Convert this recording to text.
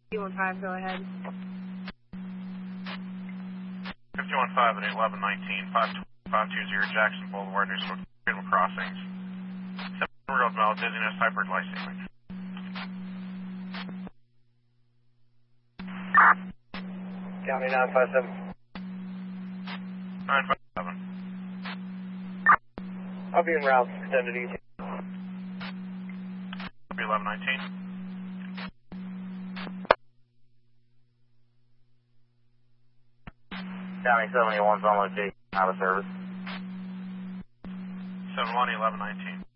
51-5, go ahead. 51-5 at 1119, 520 Jackson Boulevard, New Freedom Crossings. 7-year-old male, dizziness, hyperglycemic. County 957. 957. I'll be in route, extended easy. 1119. County 71's on location, out of service. 71, 1119.